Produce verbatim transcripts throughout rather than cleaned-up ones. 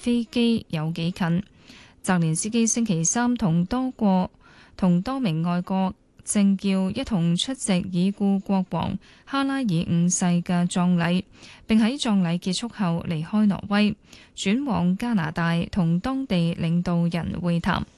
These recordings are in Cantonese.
飛機有幾近。澤連斯基星期三同多個同多名外國政要一同出席已故國王哈拉爾五世嘅葬禮，並喺葬禮結束後離開挪威，轉往加拿大同當地領導人會談。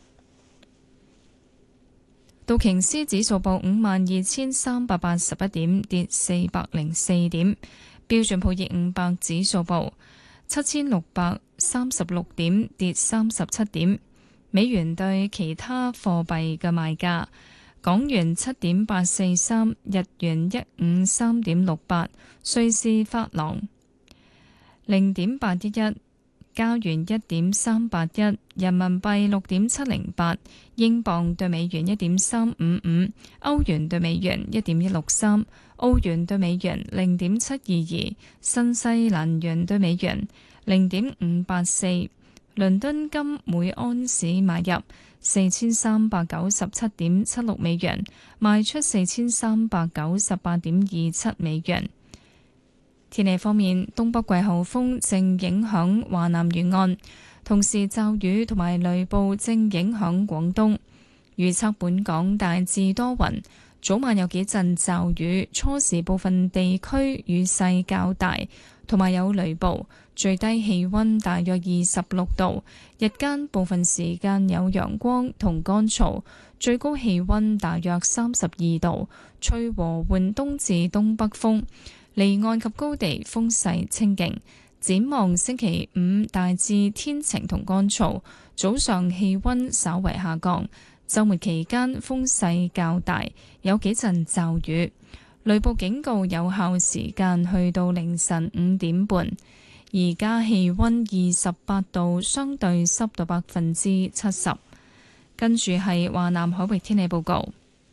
道瓊斯指數報五萬二千三百八十一點，跌四百零四點。標準普爾五百指數報七千六百三十六點，跌三十七點。美元對其他貨幣嘅賣價：港元七點八四三，日元一五三點六八，瑞士法郎零點八一一，加元一點三八一，人民幣六點七零八，英鎊對美元一點三五五，歐元對美元一點一六三，澳元對美元零點七二二，新西蘭元對美元零點五八四。倫敦金每安士買入四千三百九十七點七六美元，賣出四千三百九十八點二七美元。天氣方面，東北季候風正影響華南沿岸，同時驟雨同埋雷暴正影響廣東。預測本港大致多雲，早晚有幾陣驟雨，初時部分地區雨勢較大，同埋有雷暴。最低氣溫大約二十六度，日間部分時間有陽光同乾燥，最高氣溫大約三十二度，吹和緩東至東北風，離岸及高地風勢清勁。展望星期五大致天晴同乾燥，早上氣溫稍為下降，週末期間風勢較大，有幾陣驟雨，雷暴警告有效時間去到凌晨五點半。而家氣溫二十八度，相對濕度百分之七十。跟住係華南海域天氣報告，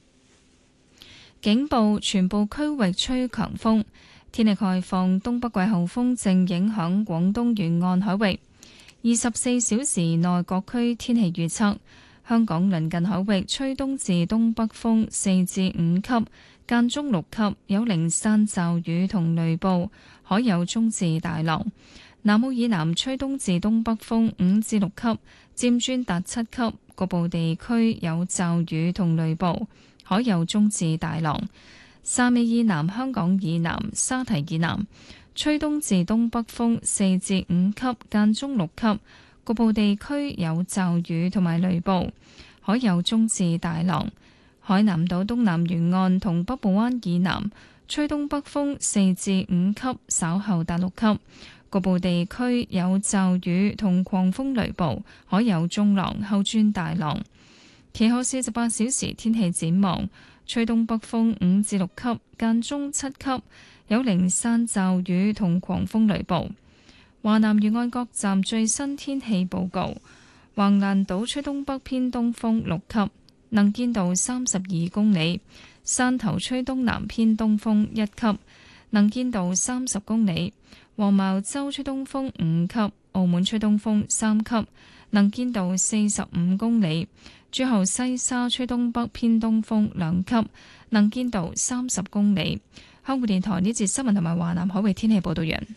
警報全部區域吹強風，天氣概況，東北季候風正影響廣東沿岸海域。二十四小時內各區天氣預測：香港鄰近海域吹東至東北風四至五級，間中六級，有零散驟雨同雷暴。海有中至大浪，南澳以南吹東至東北風五至六級，漸轉達七級，局部地區有驟雨同雷暴，海有中至大浪。汕尾以南、香港以南、沙堤以南吹東至東北風四至五級，間中六級，局部地區有驟雨同埋雷暴，海有中至大浪。海南島東南沿岸同北部灣以南吹東北風四至五級，稍後達六級，局部地區有驟雨同狂風雷暴，海有中浪，後轉大浪。其後四十八小時天氣展望，吹東北風五至六級，間中七級，有零散驟雨同狂風雷暴。華南沿岸各站最新天氣報告：橫瀾島吹東北偏東風六級，能見度三十二公里。汕頭吹東南偏東風一級，能見度三十公里；黃茅洲吹東風五級，澳門吹東風三級，能見度四十五公里；最後西沙吹東北偏東風兩級，能見度三十公里。香港電台呢節新聞同埋華南海域天氣報道完。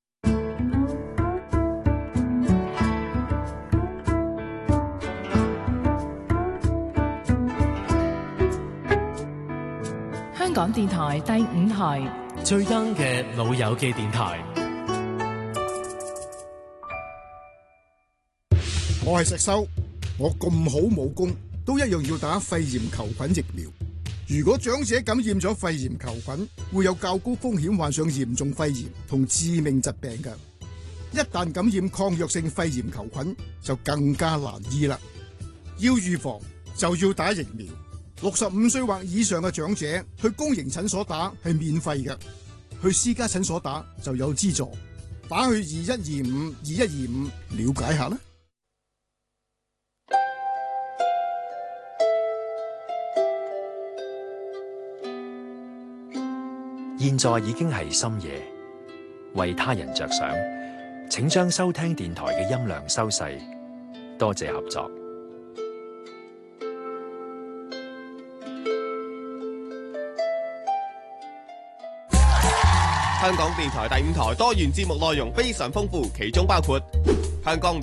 香港電台第五台最 young 嘅老友記電台。 我係石修，我咁好武功，都一樣要打肺炎球菌疫苗。如果長者感染咗肺炎球菌，會有較高風險患上嚴重肺炎同致命疾病嘅。一旦感染抗藥性肺炎球菌，就更加難醫啦。要預防就要打疫苗。六十五歲或以上嘅長者去公營診所打係免費嘅，去私家診所打就有資助。打去二一二五二一二五了解下啦。 現在已經係深夜，為他人着想，請將收聽電台嘅音量收細。多謝合作。 香港電台第五台多元節目內容非常豐富，其中包括香港